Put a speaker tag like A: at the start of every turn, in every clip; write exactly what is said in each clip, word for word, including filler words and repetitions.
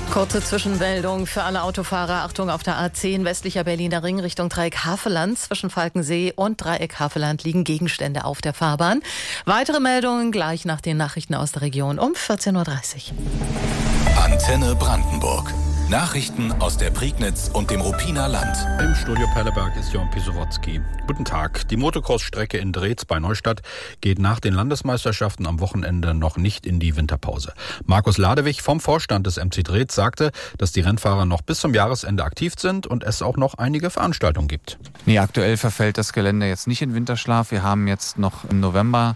A: Kurze Zwischenmeldung für alle Autofahrer. Achtung, auf der A zehn westlicher Berliner Ring Richtung Dreieck Havelland. Zwischen Falkensee und Dreieck Havelland liegen Gegenstände auf der Fahrbahn. Weitere Meldungen gleich nach den Nachrichten aus der Region um vierzehn Uhr dreißig.
B: Antenne Brandenburg. Nachrichten aus der Prignitz und dem Ruppiner Land.
C: Im Studio Perleberg ist Jon Pisowotski. Guten Tag. Die Motocross-Strecke in Dreetz bei Neustadt geht nach den Landesmeisterschaften am Wochenende noch nicht in die Winterpause. Markus Ladewig vom Vorstand des M C Dreetz sagte, dass die Rennfahrer noch bis zum Jahresende aktiv sind und es auch noch einige Veranstaltungen gibt.
D: Nee, aktuell verfällt das Gelände jetzt nicht in Winterschlaf. Wir haben jetzt noch im November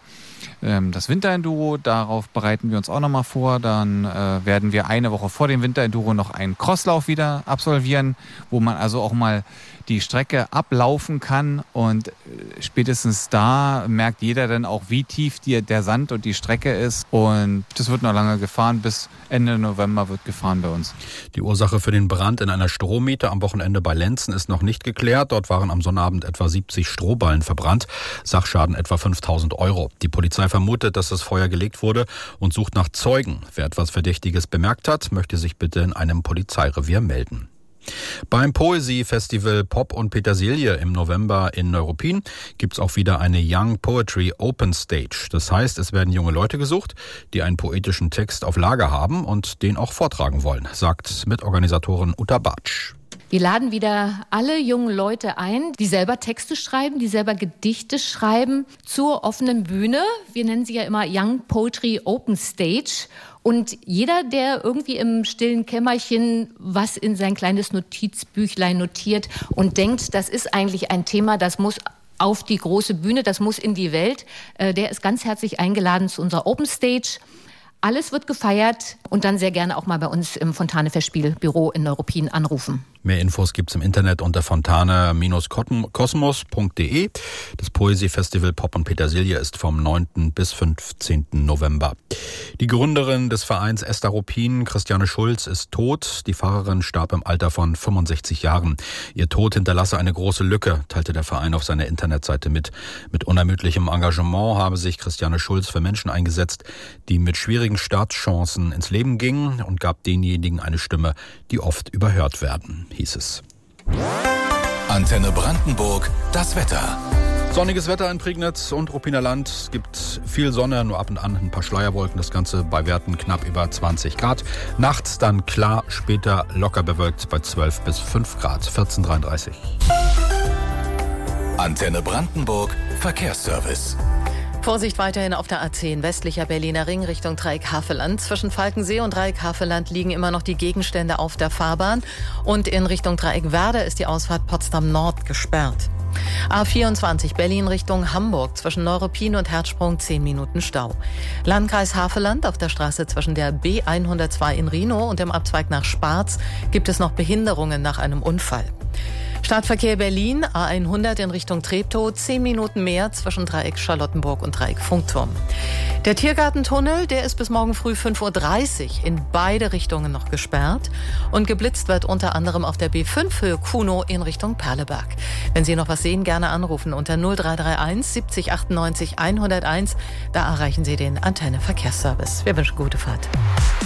D: das Winterenduro, darauf bereiten wir uns auch nochmal vor. Dann äh, werden wir eine Woche vor dem Winterenduro noch einen Crosslauf wieder absolvieren, wo man also auch mal die Strecke ablaufen kann. Und äh, spätestens da merkt jeder dann auch, wie tief die, der Sand und die Strecke ist. Und das wird noch lange gefahren. Bis Ende November wird gefahren bei uns.
C: Die Ursache für den Brand in einer Strommiete am Wochenende bei Lenzen ist noch nicht geklärt. Dort waren am Sonnabend etwa siebzig Strohballen verbrannt. Sachschaden etwa fünftausend Euro. Die Polizei vermutet, dass das Feuer gelegt wurde und sucht nach Zeugen. Wer etwas Verdächtiges bemerkt hat, möchte sich bitte in einem Polizeirevier melden. Beim Poesie-Festival Pop und Petersilie im November in Neuruppin gibt es auch wieder eine Young Poetry Open Stage. Das heißt, es werden junge Leute gesucht, die einen poetischen Text auf Lager haben und den auch vortragen wollen, sagt Mitorganisatorin Uta Bartsch.
E: Wir laden wieder alle jungen Leute ein, die selber Texte schreiben, die selber Gedichte schreiben, zur offenen Bühne. Wir nennen sie ja immer Young Poetry Open Stage. Und jeder, der irgendwie im stillen Kämmerchen was in sein kleines Notizbüchlein notiert und denkt, das ist eigentlich ein Thema, das muss auf die große Bühne, das muss in die Welt, der ist ganz herzlich eingeladen zu unserer Open Stage. Alles wird gefeiert und dann sehr gerne auch mal bei uns im Fontane-Festspielbüro in Neuruppin anrufen.
C: Mehr Infos gibt's im Internet unter fontane Kosmos punkt de. Das Poesie-Festival Pop und Petersilie ist vom neunten bis fünfzehnten November. Die Gründerin des Vereins Esther Ruppin, Christiane Schulz, ist tot. Die Pfarrerin starb im Alter von fünfundsechzig Jahren. Ihr Tod hinterlasse eine große Lücke, teilte der Verein auf seiner Internetseite mit. Mit unermüdlichem Engagement habe sich Christiane Schulz für Menschen eingesetzt, die mit schwierigen Startchancen ins Leben gingen, und gab denjenigen eine Stimme, die oft überhört werden, hieß es.
B: Antenne Brandenburg, das Wetter.
C: Sonniges Wetter in Prignitz und Ruppiner Land. Es gibt viel Sonne, nur ab und an ein paar Schleierwolken. Das Ganze bei Werten knapp über zwanzig Grad. Nachts dann klar, später locker bewölkt bei zwölf bis fünf Grad. vierzehn Uhr dreiunddreißig.
B: Antenne Brandenburg, Verkehrsservice.
A: Vorsicht weiterhin auf der A zehn westlicher Berliner Ring Richtung Dreieck Havelland. Zwischen Falkensee und Dreieck Havelland liegen immer noch die Gegenstände auf der Fahrbahn. Und in Richtung Dreieck Werder ist die Ausfahrt Potsdam Nord gesperrt. A vierundzwanzig Berlin Richtung Hamburg. Zwischen Neuruppin und Herzsprung zehn Minuten Stau. Landkreis Havelland auf der Straße zwischen der B hundertzwei in Rhinow und dem Abzweig nach Sparz gibt es noch Behinderungen nach einem Unfall. Stadtverkehr Berlin, A hundert in Richtung Treptow, zehn Minuten mehr zwischen Dreieck Charlottenburg und Dreieck Funkturm. Der Tiergartentunnel, der ist bis morgen früh fünf Uhr dreißig in beide Richtungen noch gesperrt. Und geblitzt wird unter anderem auf der B fünf Höhe Kuno in Richtung Perleberg. Wenn Sie noch was sehen, gerne anrufen unter null drei drei eins siebzig achtundneunzig hunderteins. Da erreichen Sie den Antenne Verkehrsservice. Wir wünschen gute Fahrt.